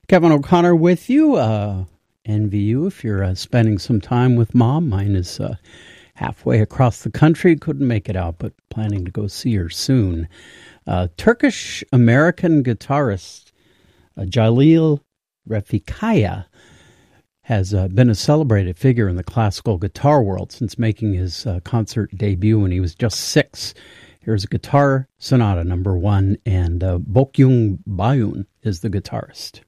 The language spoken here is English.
Kevin O'Connor with you. Envy you if you're spending some time with Mom. Mine is halfway across the country. Couldn't make it out, but planning to go see her soon. Turkish-American guitarist Jalil Refikaya has been a celebrated figure in the classical guitar world since making his concert debut when he was just 6. Here's Guitar Sonata No. 1, and Bokyung Bayun is the guitarist.